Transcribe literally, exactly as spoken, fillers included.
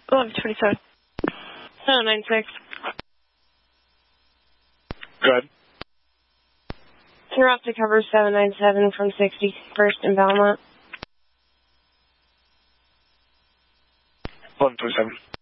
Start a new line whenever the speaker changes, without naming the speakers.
eleven twenty-seven. seven nine six.
Good.
You're off to cover seven nine seven from sixty-first in Belmont.
eleven twenty-seven.